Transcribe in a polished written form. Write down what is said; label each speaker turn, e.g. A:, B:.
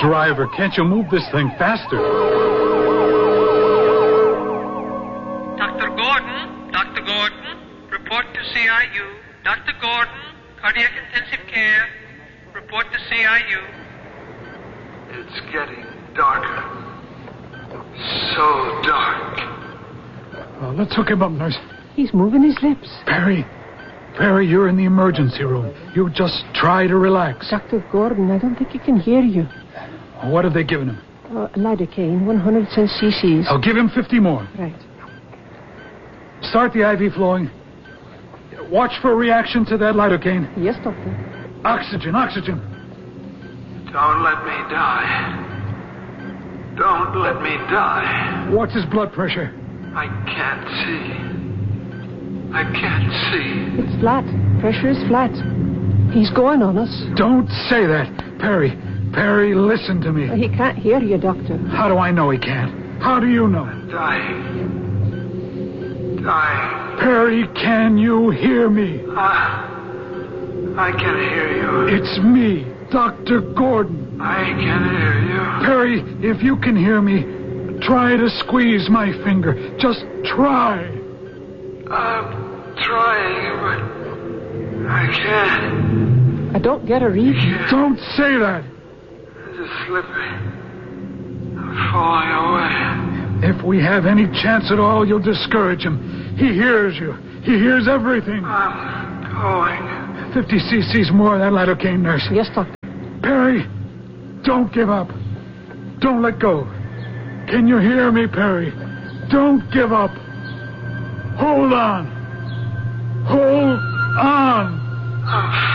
A: Driver, can't you move this thing faster?
B: Dr. Gordon? Dr. Gordon? Report to CIU. Dr. Gordon? Cardiac intensive care. Report to CIU.
C: It's getting darker. So dark.
A: Oh, let's hook him up, nurse.
D: He's moving his lips.
A: Perry, you're in the emergency room. You just try to relax.
D: Dr. Gordon, I don't think he can hear you.
A: What have they given him?
D: Lidocaine, 100 cc's.
A: I'll give him 50 more.
D: Right.
A: Start the IV flowing. Watch for a reaction to that lidocaine.
D: Yes, doctor.
A: Oxygen.
C: Don't let me die. Don't let me die.
A: What's his blood pressure?
C: I can't see. I can't see.
D: It's flat. Pressure is flat. He's going on us.
A: Don't say that. Perry, listen to me.
D: He can't hear you, doctor.
A: How do I know he can't? How do you know?
C: Dying.
A: Perry, can you hear me?
C: I can hear you.
A: It's me, Dr. Gordon.
C: I can hear you.
A: Perry, if you can hear me, try to squeeze my finger. Just try.
C: I'm trying, but I can't.
D: I don't get a read.
A: Don't say that.
C: I'm just slipping. I'm falling away.
A: If we have any chance at all, you'll discourage him. He hears you. He hears everything.
C: I'm going.
A: 50 cc's more of that lidocaine, nurse.
D: Yes, doctor.
A: Perry, don't give up. Don't let go. Can you hear me, Perry? Don't give up. Hold on. Hold on.